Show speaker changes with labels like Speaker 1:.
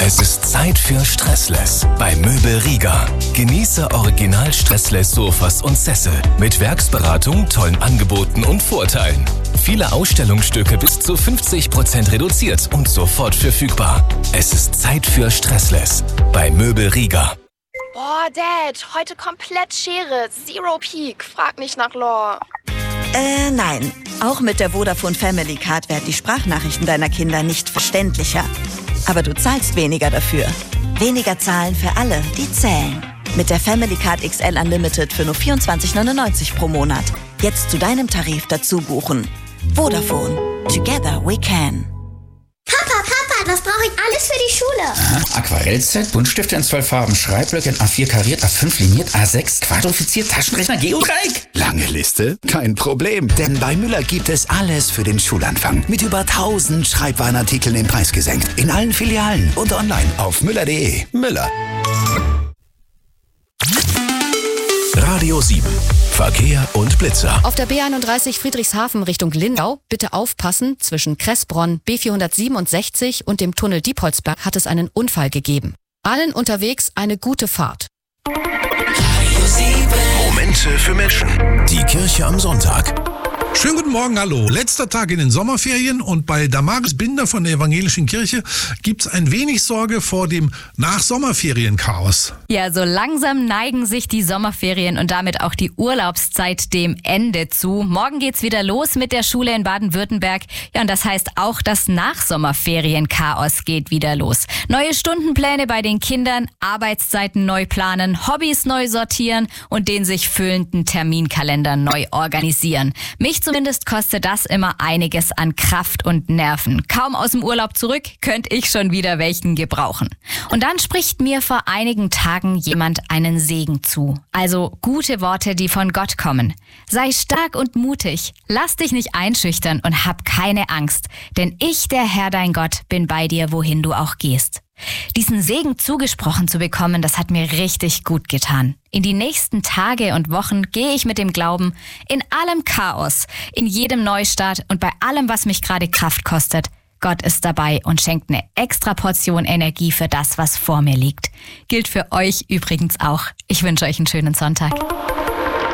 Speaker 1: Es ist Zeit für Stressless bei Möbel Rieger. Genieße original Stressless Sofas und Sessel mit Werksberatung, tollen Angeboten und Vorteilen. Viele Ausstellungsstücke bis zu 50% reduziert und sofort verfügbar. Es ist Zeit für Stressless bei Möbel Rieger.
Speaker 2: Boah, Dad, heute komplett Schere. Zero Peak. Frag nicht nach Lore.
Speaker 3: Nein. Auch mit der Vodafone Family Card werden die Sprachnachrichten deiner Kinder nicht verständlicher. Aber du zahlst weniger dafür. Weniger zahlen für alle, die zählen. Mit der Family Card XL Unlimited für nur 24,99 pro Monat. Jetzt zu deinem Tarif dazu buchen. Vodafone. Together we can.
Speaker 4: Papa, was brauche ich alles für die Schule?
Speaker 5: Aha, Aquarellset, Buntstifte in 12 Farben, Schreibblöcke in A4 kariert, A5 liniert, A6 quadrifiziert, Taschenrechner, Geodreieck.
Speaker 6: Lange Liste? Kein Problem, denn bei Müller gibt es alles für den Schulanfang. Mit über 1000 Schreibwarenartikeln im Preis gesenkt. In allen Filialen und online auf müller.de. Müller.
Speaker 1: Radio 7. Verkehr und Blitzer.
Speaker 7: Auf der B31 Friedrichshafen Richtung Lindau bitte aufpassen. Zwischen Kressbronn, B467 und dem Tunnel Diepholzberg hat es einen Unfall gegeben. Allen unterwegs eine gute Fahrt.
Speaker 1: Momente für Menschen. Die Kirche am Sonntag.
Speaker 8: Schönen guten Morgen, hallo. Letzter Tag in den Sommerferien und bei Damaris Binder von der Evangelischen Kirche gibt's ein wenig Sorge vor dem Nach-Sommerferien-Chaos.
Speaker 9: Ja, so langsam neigen sich die Sommerferien und damit auch die Urlaubszeit dem Ende zu. Morgen geht's wieder los mit der Schule in Baden-Württemberg. Ja, und das heißt auch das Nach-Sommerferien-Chaos geht wieder los. Neue Stundenpläne bei den Kindern, Arbeitszeiten neu planen, Hobbys neu sortieren und den sich füllenden Terminkalender neu organisieren. Mich zumindest kostet das immer einiges an Kraft und Nerven. Kaum aus dem Urlaub zurück, könnte ich schon wieder welchen gebrauchen. Und dann spricht mir vor einigen Tagen jemand einen Segen zu. Also gute Worte, die von Gott kommen. Sei stark und mutig, lass dich nicht einschüchtern und hab keine Angst. Denn ich, der Herr dein Gott, bin bei dir, wohin du auch gehst. Diesen Segen zugesprochen zu bekommen, das hat mir richtig gut getan. In die nächsten Tage und Wochen gehe ich mit dem Glauben, in allem Chaos, in jedem Neustart und bei allem, was mich gerade Kraft kostet, Gott ist dabei und schenkt eine extra Portion Energie für das, was vor mir liegt. Gilt für euch übrigens auch. Ich wünsche euch einen schönen Sonntag.